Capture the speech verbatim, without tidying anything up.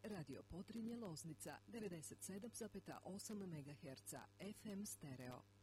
Radio Podrinje Loznica devedeset sedam zarez osam megaherca F M stereo.